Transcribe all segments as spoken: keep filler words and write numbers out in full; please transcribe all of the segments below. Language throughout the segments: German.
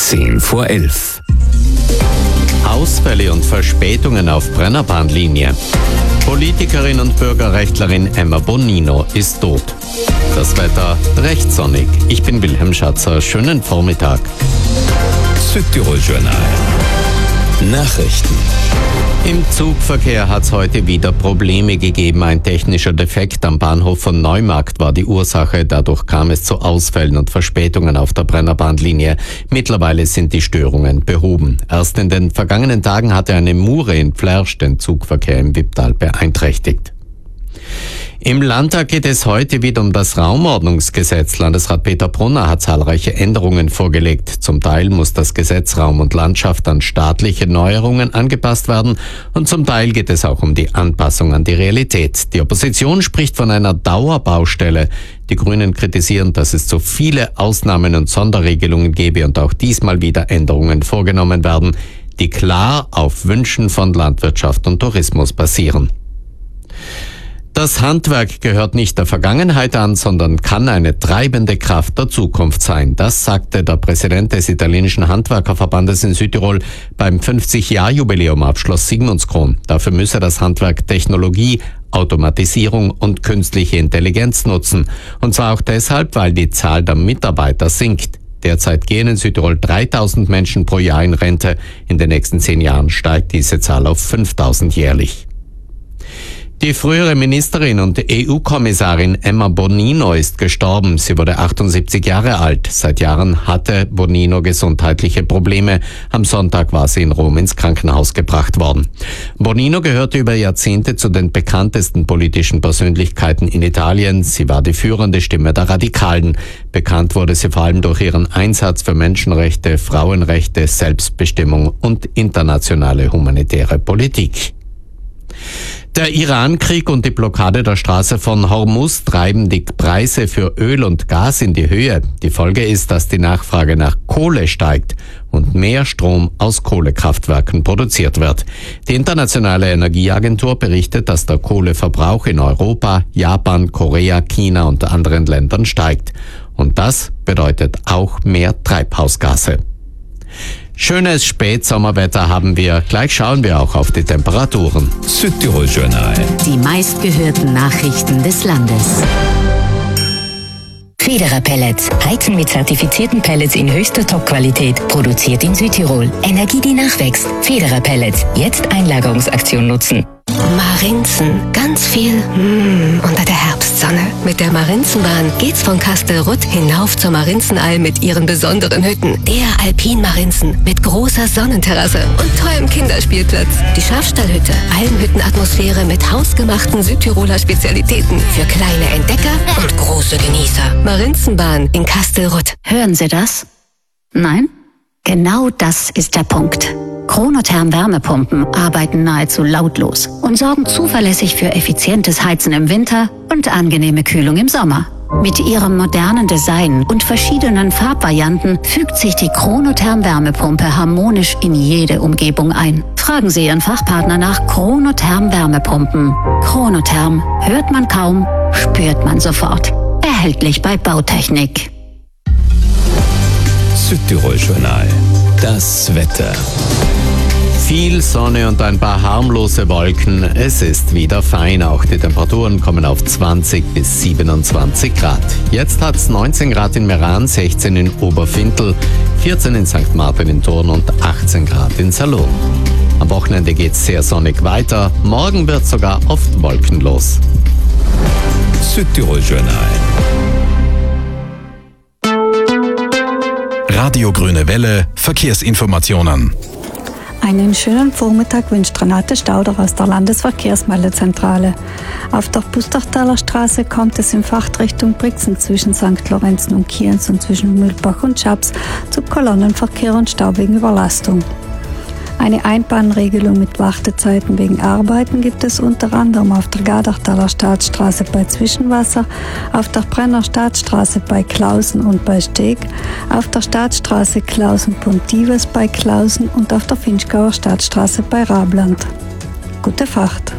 zehn vor elf. Ausfälle und Verspätungen auf Brennerbahnlinie. Politikerin und Bürgerrechtlerin Emma Bonino ist tot. Das Wetter recht sonnig. Ich bin Wilhelm Schatzer. Schönen Vormittag. Südtirol-Journal. Nachrichten. Im Zugverkehr hat es heute wieder Probleme gegeben. Ein technischer Defekt am Bahnhof von Neumarkt war die Ursache. Dadurch kam es zu Ausfällen und Verspätungen auf der Brennerbahnlinie. Mittlerweile sind die Störungen behoben. Erst in den vergangenen Tagen hatte eine Mure in Pflersch den Zugverkehr im Wipptal beeinträchtigt. Im Landtag geht es heute wieder um das Raumordnungsgesetz. Landesrat Peter Brunner hat zahlreiche Änderungen vorgelegt. Zum Teil muss das Gesetz Raum und Landschaft an staatliche Neuerungen angepasst werden und zum Teil geht es auch um die Anpassung an die Realität. Die Opposition spricht von einer Dauerbaustelle. Die Grünen kritisieren, dass es zu viele Ausnahmen und Sonderregelungen gebe und auch diesmal wieder Änderungen vorgenommen werden, die klar auf Wünschen von Landwirtschaft und Tourismus basieren. Das Handwerk gehört nicht der Vergangenheit an, sondern kann eine treibende Kraft der Zukunft sein. Das sagte der Präsident des italienischen Handwerkerverbandes in Südtirol beim fünfzig-Jahr-Jubiläum ab Schloss Sigmundskron. Dafür müsse das Handwerk Technologie, Automatisierung und künstliche Intelligenz nutzen. Und zwar auch deshalb, weil die Zahl der Mitarbeiter sinkt. Derzeit gehen in Südtirol dreitausend Menschen pro Jahr in Rente. In den nächsten zehn Jahren steigt diese Zahl auf fünftausend jährlich. Die frühere Ministerin und E U-Kommissarin Emma Bonino ist gestorben. Sie wurde achtundsiebzig Jahre alt. Seit Jahren hatte Bonino gesundheitliche Probleme. Am Sonntag war sie in Rom ins Krankenhaus gebracht worden. Bonino gehörte über Jahrzehnte zu den bekanntesten politischen Persönlichkeiten in Italien. Sie war die führende Stimme der Radikalen. Bekannt wurde sie vor allem durch ihren Einsatz für Menschenrechte, Frauenrechte, Selbstbestimmung und internationale humanitäre Politik. Der Iran-Krieg und die Blockade der Straße von Hormuz treiben die Preise für Öl und Gas in die Höhe. Die Folge ist, dass die Nachfrage nach Kohle steigt und mehr Strom aus Kohlekraftwerken produziert wird. Die Internationale Energieagentur berichtet, dass der Kohleverbrauch in Europa, Japan, Korea, China und anderen Ländern steigt. Und das bedeutet auch mehr Treibhausgase. Schönes Spätsommerwetter haben wir. Gleich schauen wir auch auf die Temperaturen. Südtirol-Journal. Die meistgehörten Nachrichten des Landes. Federer Pellets. Heizen mit zertifizierten Pellets in höchster Top-Qualität. Produziert in Südtirol. Energie, die nachwächst. Federer Pellets. Jetzt Einlagerungsaktion nutzen. Marinzen. Ganz viel mm, unter der Herbstsonne. Mit der Marinzenbahn geht's von Kastelrutt hinauf zur Marinzenalm mit ihren besonderen Hütten. Der Alpin-Marinzen mit großer Sonnenterrasse und tollem Kinderspielplatz. Die Schafstallhütte. Almhüttenatmosphäre mit hausgemachten Südtiroler Spezialitäten für kleine Entdecker und große Genießer. Marinzenbahn in Kastelrutt. Hören Sie das? Nein? Genau das ist der Punkt. Chronotherm Wärmepumpen arbeiten nahezu lautlos und sorgen zuverlässig für effizientes Heizen im Winter und angenehme Kühlung im Sommer. Mit ihrem modernen Design und verschiedenen Farbvarianten fügt sich die Chronotherm Wärmepumpe harmonisch in jede Umgebung ein. Fragen Sie Ihren Fachpartner nach Chronotherm Wärmepumpen. Chronotherm hört man kaum, spürt man sofort. Erhältlich bei Bautechnik. Südtirol-Journal. Das Wetter. Viel Sonne und ein paar harmlose Wolken. Es ist wieder fein. Auch die Temperaturen kommen auf zwanzig bis siebenundzwanzig Grad. Jetzt hat es neunzehn Grad in Meran, sechzehn in Oberfintel, vierzehn in Sankt Martin in Thurn und achtzehn Grad in Salon. Am Wochenende geht es sehr sonnig weiter. Morgen wird sogar oft wolkenlos. Südtirol-Journal. Radio Grüne Welle, Verkehrsinformationen. Einen schönen Vormittag wünscht Renate Stauder aus der Landesverkehrsmeldezentrale. Auf der Pustertaler Straße kommt es in Fahrtrichtung Brixen zwischen Sankt Lorenzen und Kienz und zwischen Mühlbach und Schaps zu Kolonnenverkehr und Stau wegen Überlastung. Eine Einbahnregelung mit Wartezeiten wegen Arbeiten gibt es unter anderem auf der Gadertaler Staatsstraße bei Zwischenwasser, auf der Brenner Staatsstraße bei Klausen und bei Steg, auf der Staatsstraße Klausen-Pontives bei Klausen und auf der Finchgauer Staatsstraße bei Rabland. Gute Fahrt!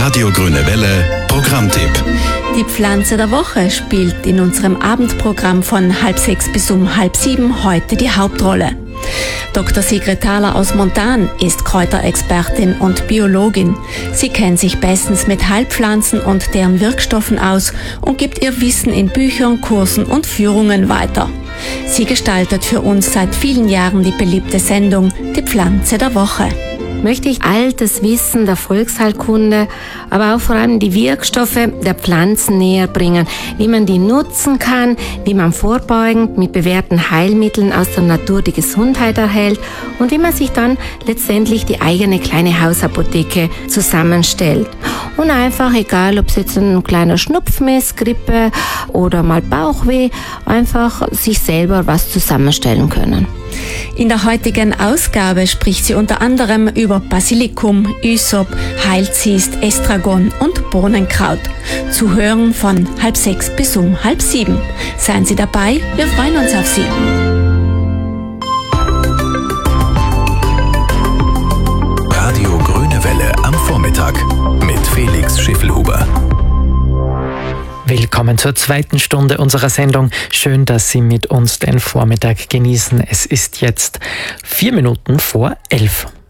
Radio Grüne Welle Programmtipp. Die Pflanze der Woche spielt in unserem Abendprogramm von halb sechs bis um halb sieben heute die Hauptrolle. Doktor Sigrid Thaler aus Montan ist Kräuterexpertin und Biologin. Sie kennt sich bestens mit Heilpflanzen und deren Wirkstoffen aus und gibt ihr Wissen in Büchern, Kursen und Führungen weiter. Sie gestaltet für uns seit vielen Jahren die beliebte Sendung Die Pflanze der Woche. Möchte ich altes Wissen der Volksheilkunde, aber auch vor allem die Wirkstoffe der Pflanzen näher bringen, wie man die nutzen kann, wie man vorbeugend mit bewährten Heilmitteln aus der Natur die Gesundheit erhält und wie man sich dann letztendlich die eigene kleine Hausapotheke zusammenstellt. Und einfach, egal ob es jetzt ein kleiner Schnupfen ist, Grippe oder mal Bauchweh, einfach sich selber was zusammenstellen können. In der heutigen Ausgabe spricht sie unter anderem über Basilikum, Ysop, Heilziest, Estragon und Bohnenkraut. Zu hören von halb sechs bis um halb sieben. Seien Sie dabei, wir freuen uns auf Sie. Radio Grüne Welle am Vormittag mit Felix Schiffelhuber. Willkommen zur zweiten Stunde unserer Sendung. Schön, dass Sie mit uns den Vormittag genießen. Es ist jetzt vier Minuten vor elf.